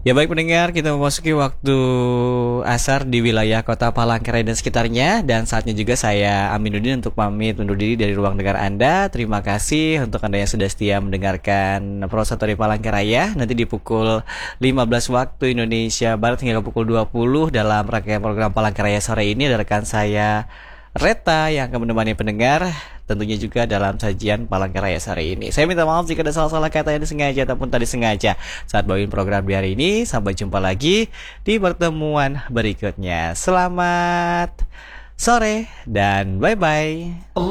Ya baik pendengar, kita memasuki waktu asar di wilayah kota Palangkaraya dan sekitarnya. Dan saatnya juga saya Aminuddin untuk pamit undur diri dari ruang dengar Anda. Terima kasih untuk Anda yang sudah setia mendengarkan Prosatori Palangkaraya. Nanti di pukul 15 waktu Indonesia Barat hingga pukul 20 dalam rangkaian program Palangkaraya sore ini ada rekan saya Reta yang akan menemani pendengar, tentunya juga dalam sajian Palangkaraya sore ini. Saya minta maaf jika ada salah-salah kata yang disengaja ataupun tadi sengaja saat bawain program di hari ini. Sampai jumpa lagi di pertemuan berikutnya. Selamat sore dan bye-bye.